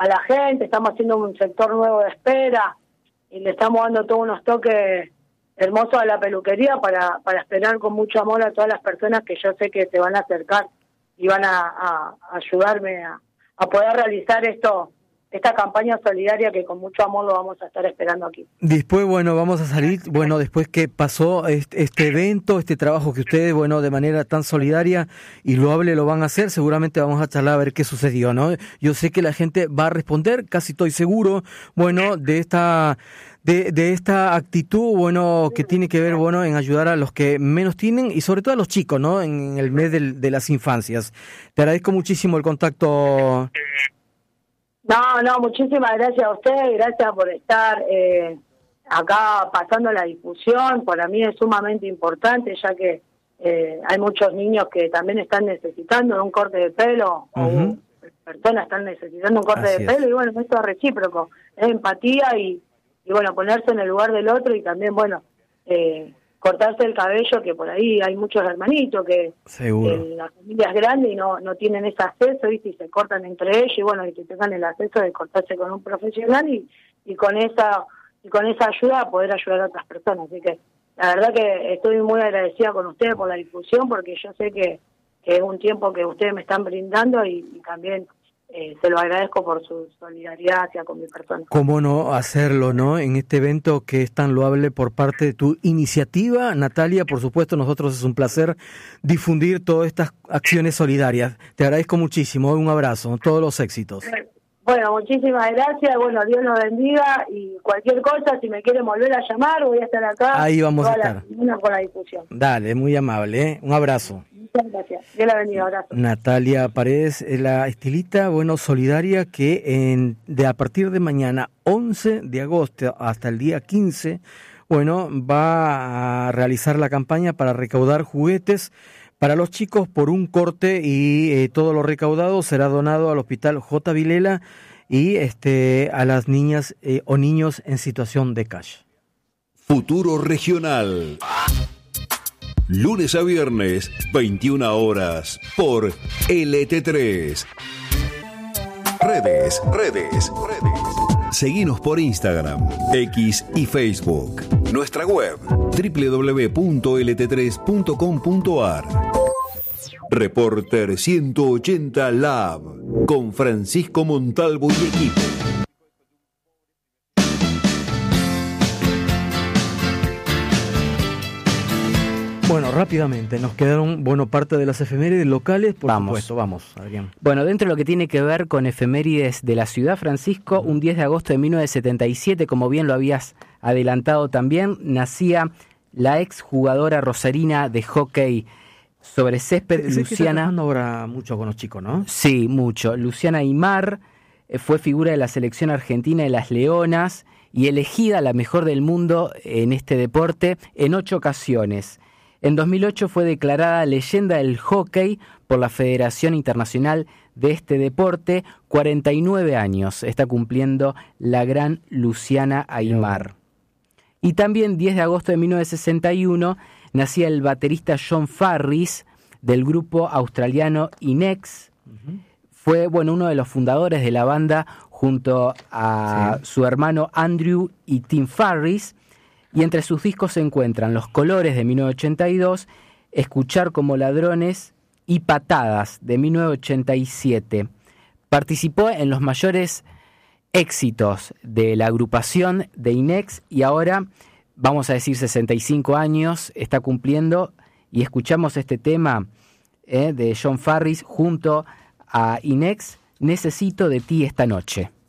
a la gente, estamos haciendo un sector nuevo de espera y le estamos dando todos unos toques hermosos a la peluquería para esperar con mucho amor a todas las personas que yo sé que se van a acercar y van a ayudarme a poder realizar esta campaña solidaria que con mucho amor lo vamos a estar esperando aquí. Después, bueno, vamos a salir, bueno, después que pasó este evento, este trabajo que ustedes, bueno, de manera tan solidaria y loable lo van a hacer, seguramente vamos a charlar a ver qué sucedió, ¿no? Yo sé que la gente va a responder, casi estoy seguro, bueno, de esta actitud, bueno, que tiene que ver, bueno, en ayudar a los que menos tienen y sobre todo a los chicos, ¿no? En el mes de las infancias. Te agradezco muchísimo el contacto. No, muchísimas gracias a usted, gracias por estar acá pasando la discusión. Para mí es sumamente importante, ya que hay muchos niños que también están necesitando de un corte de pelo, o personas están necesitando un corte de pelo, y bueno, esto es recíproco, es empatía y bueno, ponerse en el lugar del otro y también, bueno, cortarse el cabello, que por ahí hay muchos hermanitos que las familias grandes y no tienen ese acceso, ¿viste? Y se cortan entre ellos y bueno, y que tengan el acceso de cortarse con un profesional y con esa ayuda poder ayudar a otras personas. Así que la verdad que estoy muy agradecida con ustedes por la difusión, porque yo sé que es un tiempo que ustedes me están brindando y también se lo agradezco por su solidaridad hacia con mi persona. ¿Cómo no hacerlo, no? En este evento que es tan loable por parte de tu iniciativa, Natalia, por supuesto, nosotros es un placer difundir todas estas acciones solidarias. Te agradezco muchísimo, un abrazo, todos los éxitos. Bueno, muchísimas gracias, bueno, Dios los bendiga y cualquier cosa, si me quieren volver a llamar, voy a estar acá. Ahí vamos a estar. Con la difusión. Dale, muy amable, un abrazo. Muchas gracias, Dios la bendiga, abrazo. Natalia Paredes es la estilista, bueno, solidaria que a partir de mañana, 11 de agosto hasta el día 15, bueno, va a realizar la campaña para recaudar juguetes para los chicos por un corte y todo lo recaudado será donado al Hospital J. Vilela y a las niñas o niños en situación de calle. Futuro Regional. Lunes a viernes, 21 horas, por LT3. Redes. Seguinos por Instagram, X y Facebook. Nuestra web, www.lt3.com.ar. Reporter 180 Lab, con Francisco Montalvo y equipo. Bueno, rápidamente, nos quedaron parte de las efemérides locales, por supuesto. Vamos, Adrián. Bueno, dentro de lo que tiene que ver con efemérides de la ciudad, Francisco, un 10 de agosto de 1977, como bien lo habías adelantado también, nacía la exjugadora rosarina de hockey sobre césped, Luciana. Que está trabajando ahora mucho con los chicos, ¿no? Sí, mucho. Luciana Aymar fue figura de la selección argentina de las Leonas y elegida la mejor del mundo en este deporte en 8 ocasiones. En 2008 fue declarada leyenda del hockey por la Federación Internacional de este deporte. 49 años está cumpliendo la gran Luciana Aymar. Y también 10 de agosto de 1961 nacía el baterista John Farris del grupo australiano Inex. Fue uno de los fundadores de la banda junto a su hermano Andrew y Tim Farris. Y entre sus discos se encuentran Los Colores de 1982, Escuchar como ladrones y Patadas de 1987. Participó en los mayores éxitos de la agrupación de Inex y ahora, vamos a decir 65 años, está cumpliendo y escuchamos este tema de John Farris junto a Inex, Necesito de ti esta noche.